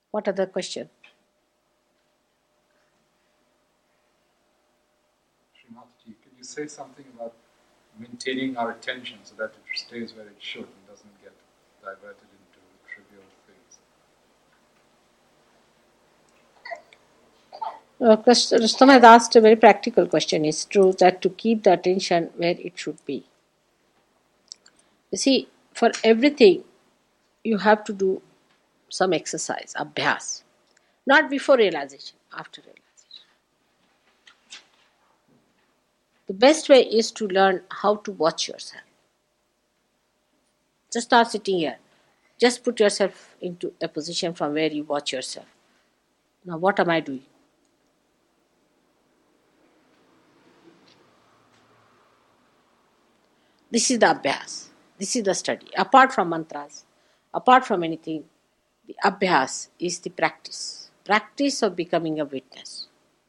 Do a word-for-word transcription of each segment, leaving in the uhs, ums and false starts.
What other question? Srimataji, can you say something about maintaining our attention so that it stays where it should and doesn't get diverted into trivial things? Uh, Krist- Rustam has asked a very practical question. It's true that to keep the attention where it should be. You see, for everything, you have to do some exercise, abhyas. Not before realization, after realization. The best way is to learn how to watch yourself. Just start sitting here. Just put yourself into a position from where you watch yourself. Now, what am I doing? This is the abhyas. This is the study. Apart from mantras, apart from anything, the abhyas is the practice. Practice of becoming a witness.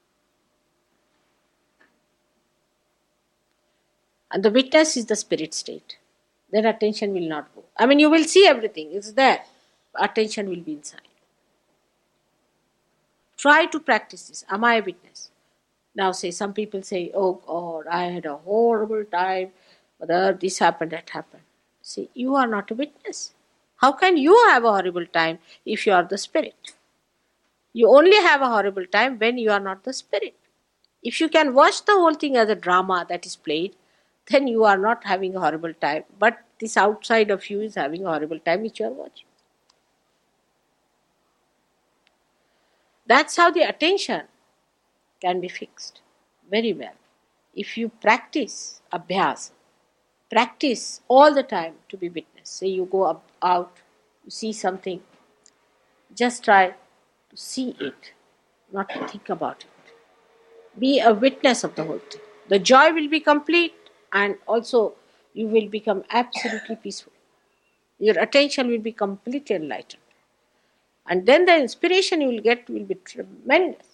And the witness is the spirit state. Then attention will not go. I mean, you will see everything, it's there. Attention will be inside. Try to practice this. Am I a witness? Now, say, some people say, oh God, I had a horrible time, whether this happened, that happened. See, you are not a witness. How can you have a horrible time if you are the spirit? You only have a horrible time when you are not the spirit. If you can watch the whole thing as a drama that is played, then you are not having a horrible time. But this outside of you is having a horrible time which you are watching. That's how the attention can be fixed very well. If you practice abhyas, practice all the time to be witness. Say you go up, out, you see something, just try to see it, not to think about it. Be a witness of the whole thing. The joy will be complete and also you will become absolutely peaceful. Your attention will be completely enlightened. And then the inspiration you will get will be tremendous.